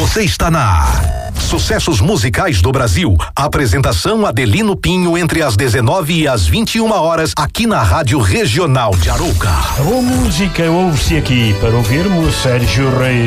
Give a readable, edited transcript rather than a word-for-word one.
Você está na Sucessos Musicais do Brasil. Apresentação Adelino Pinho entre as 19 e as 21 horas aqui na Rádio Regional de Arouca. A boa música ouve-se aqui para ouvirmos Sérgio Reis.